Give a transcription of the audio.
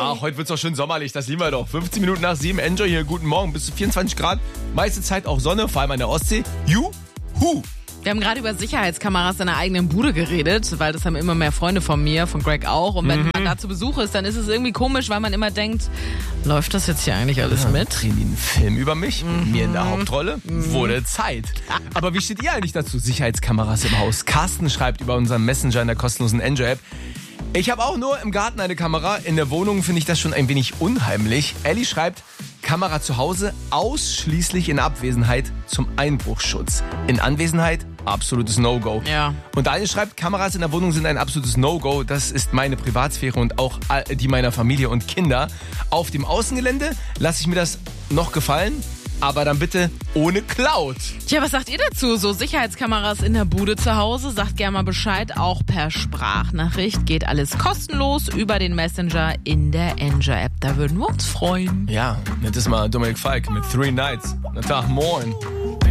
Ach, heute wird's doch schön sommerlich, das lieben wir doch. 15 Minuten nach 7, Enjoy hier, guten Morgen, bis zu 24 Grad. Meiste Zeit auch Sonne, vor allem an der Ostsee. Juhu! Wir haben gerade über Sicherheitskameras in der eigenen Bude geredet, weil das haben immer mehr Freunde von mir, von Greg auch. Und wenn man da zu Besuch ist, dann ist es irgendwie komisch, weil man immer denkt, läuft das jetzt hier eigentlich alles mit? Drehen die einen Film über mich mit mir in der Hauptrolle? Wurde Zeit. Aber wie steht ihr eigentlich dazu? Sicherheitskameras im Haus. Carsten schreibt über unseren Messenger in der kostenlosen Enjoy-App. Ich habe auch nur im Garten eine Kamera. In der Wohnung finde ich das schon ein wenig unheimlich. Ellie schreibt, Kamera zu Hause ausschließlich in Abwesenheit zum Einbruchschutz. In Anwesenheit absolutes No-Go. Ja. Und Daniel schreibt, Kameras in der Wohnung sind ein absolutes No-Go. Das ist meine Privatsphäre und auch die meiner Familie und Kinder. Auf dem Außengelände lasse ich mir das noch gefallen, aber dann bitte ohne Cloud. Tja, was sagt ihr dazu? So Sicherheitskameras in der Bude zu Hause? Sagt gerne mal Bescheid, auch per Sprachnachricht. Geht alles kostenlos über den Messenger in der Enjoy-App. Da würden wir uns freuen. Ja, das ist mal Dominik Falk mit 3 Nights. Na Tag, moin.